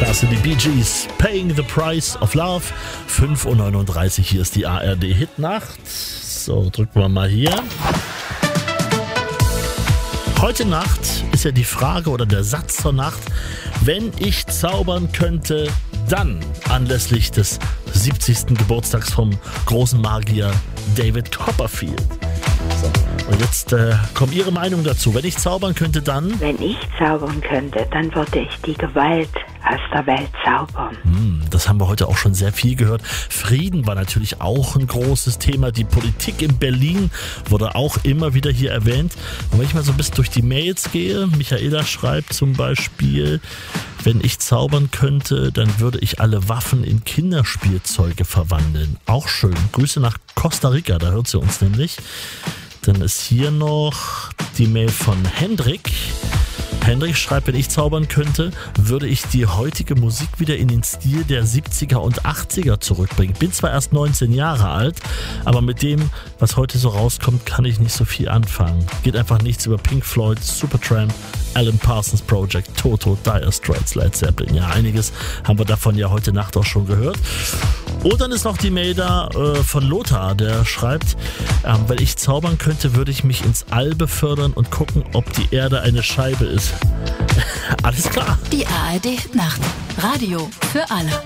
Das sind die Bee Gees, Paying the Price of Love. 5:39 Uhr, hier ist die ARD Hitnacht. So, drücken wir mal hier. Heute Nacht ist ja die Frage oder der Satz zur Nacht: Wenn ich zaubern könnte, dann anlässlich des 70. Geburtstags vom großen Magier David Copperfield. So, und jetzt kommt Ihre Meinung dazu. Wenn ich zaubern könnte, dann? Wenn ich zaubern könnte, dann würde ich die Gewalt aus der Welt zaubern. Das haben wir heute auch schon sehr viel gehört. Frieden war natürlich auch ein großes Thema. Die Politik in Berlin wurde auch immer wieder hier erwähnt. Und wenn ich mal so ein bisschen durch die Mails gehe, Michaela schreibt zum Beispiel: Wenn ich zaubern könnte, dann würde ich alle Waffen in Kinderspielzeuge verwandeln. Auch schön. Grüße nach Costa Rica, da hört sie uns nämlich. Dann ist hier noch die Mail von Hendrik. Hendrik schreibt: Wenn ich zaubern könnte, würde ich die heutige Musik wieder in den Stil der 70er und 80er zurückbringen. Bin zwar erst 19 Jahre alt, aber mit dem, was heute so rauskommt, kann ich nicht so viel anfangen. Geht einfach nichts über Pink Floyd, Supertramp, Alan Parsons Project, Toto, Dire Straits, Led Zeppelin. Ja, einiges haben wir davon ja heute Nacht auch schon gehört. Und dann ist noch die Mail da von Lothar, der schreibt: Wenn ich zaubern könnte, würde ich mich ins All befördern und gucken, ob die Erde eine Scheibe ist. Alles klar. Die ARD Nacht. Radio für alle.